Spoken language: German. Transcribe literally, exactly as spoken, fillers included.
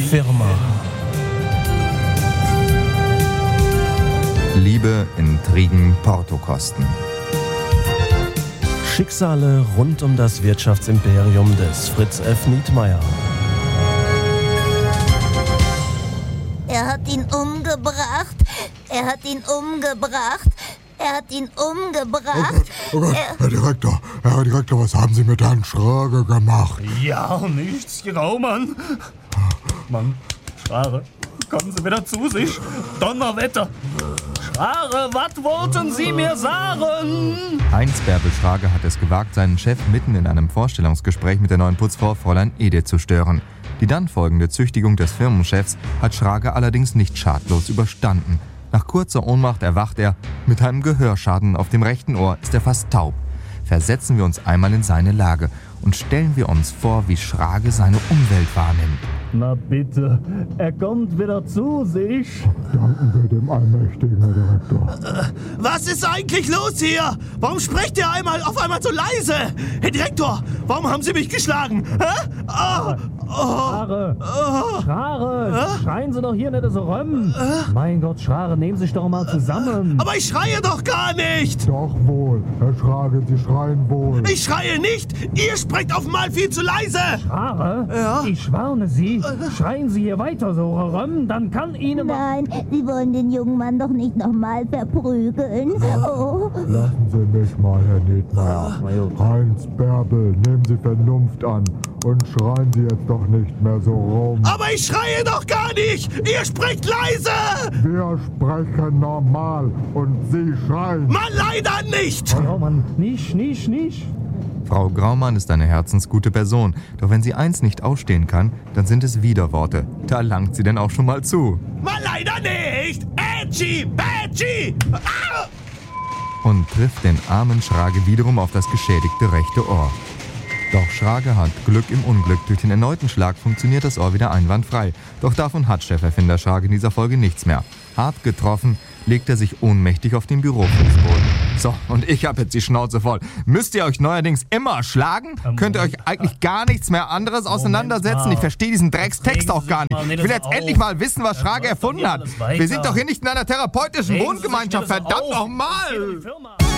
Firma. Liebe, Intrigen, Portokosten. Schicksale rund um das Wirtschaftsimperium des Fritz F. Nietmeyer. Er hat ihn umgebracht. Er hat ihn umgebracht. Er hat ihn umgebracht. Oh Gott, oh Gott. Er Herr Direktor, Herr Direktor, was haben Sie mit Herrn Schrage gemacht? Ja, nichts, Graumann. Mann, Schrage, kommen Sie wieder zu sich. Donnerwetter. Schrage, was wollten Sie mir sagen? Heinz Bärbel Schrage hat es gewagt, seinen Chef mitten in einem Vorstellungsgespräch mit der neuen Putzfrau Fräulein Edith zu stören. Die dann folgende Züchtigung des Firmenchefs hat Schrage allerdings nicht schadlos überstanden. Nach kurzer Ohnmacht erwacht er. Mit einem Gehörschaden auf dem rechten Ohr ist er fast taub. Versetzen wir uns einmal in seine Lage und stellen wir uns vor, wie Schrage seine Umwelt wahrnimmt. Na bitte, er kommt wieder zu sich. Danken wir dem allmächtigen Herr Direktor. Was ist eigentlich los hier? Warum sprecht ihr einmal auf einmal so leise? Herr Direktor, warum haben Sie mich geschlagen? Hä? Oh, oh, Schrare, oh. Schrare, schreien Sie doch hier nicht so rum. Mein Gott, Schrare, nehmen Sie sich doch mal zusammen. Aber ich schreie doch gar nicht. Doch wohl, Herr Schrage, Sie schreien wohl. Ich schreie nicht. Ihr sprecht auf einmal viel zu leise. Schrare, Ja? ich warne Sie, schreien Sie hier weiter so rum, dann kann Ihnen... Nein, Sie wollen den jungen Mann doch nicht nochmal verprügeln. Oh. Lassen Sie mich mal, Herr Nietmeyer. Heinz Bärbel, nehmen Sie Vernunft an und schreien Sie jetzt doch nicht mehr so rum. Aber ich schreie doch gar nicht. Ihr sprecht leise. Wir sprechen normal und Sie schreien. Mann, leider nicht. Oh Mann, nicht, nicht, nicht. Frau Graumann ist eine herzensgute Person, doch wenn sie eins nicht ausstehen kann, dann sind es Widerworte. Da langt sie denn auch schon mal zu. Mann, leider nicht. Ätschi, Ätschi. Ah! Und trifft den armen Schrage wiederum auf das geschädigte rechte Ohr. Doch Schrage hat Glück im Unglück. Durch den erneuten Schlag funktioniert das Ohr wieder einwandfrei. Doch davon hat Cheferfinder Schrage in dieser Folge nichts mehr. Hart getroffen, legt er sich ohnmächtig auf den Bürofußboden. So, und ich hab jetzt die Schnauze voll. Müsst ihr euch neuerdings immer schlagen? Ähm, Könnt ihr euch eigentlich gar nichts mehr anderes auseinandersetzen? mal. Ich verstehe diesen Dreckstext auch gar Regen Sie sich mal nicht. Ich nicht will so jetzt auf. endlich mal wissen, was Schrage läuft doch erfunden hier hat. alles weiter. Wir sind doch hier nicht in einer therapeutischen Regen Sie sich Wohngemeinschaft. nicht so Verdammt auf. nochmal! Die Firma.